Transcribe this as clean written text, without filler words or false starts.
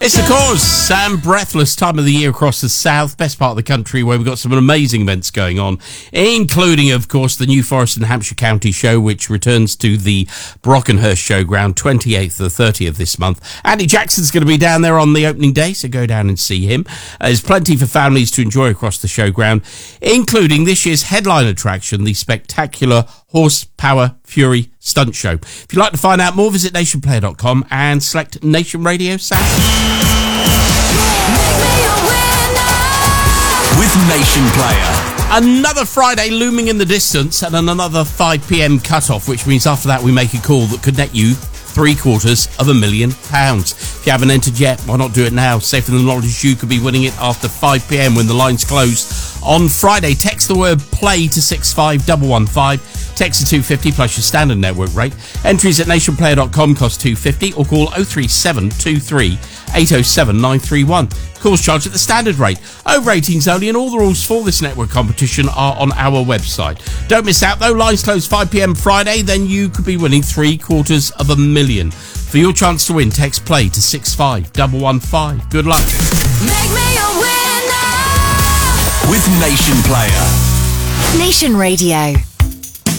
It's, of course, Sam Breathless time of the year across the south, best part of the country, where we've got some amazing events going on, including, of course, the New Forest and Hampshire County Show, which returns to the Brockenhurst Showground 28th to the 30th this month. Andy Jackson's going to be down there on the opening day, so go down and see him. There's plenty for families to enjoy across the showground, including this year's headline attraction, the spectacular Horsepower Fury Stunt Show. If you'd like to find out more, visit nationplayer.com and select Nation Radio South. With Nation Player. Another Friday looming in the distance and another 5 p.m. cut-off, which means after that we make a call that could net you £750,000. If you haven't entered yet, why not do it now? Safe in the knowledge you could be winning it after 5 p.m. when the lines close on Friday. Text the word play to 65115. Text to 250 plus your standard network rate. Entries at nationplayer.com cost £2.50 or call 03723 807 931. Calls charged at the standard rate. Over 18s only, and all the rules for this network competition are on our website. Don't miss out though, lines close 5 p.m. Friday, then you could be winning $750,000. For your chance to win, text play to 65115. Good luck. Make me a winner with Nation Player. Nation Radio.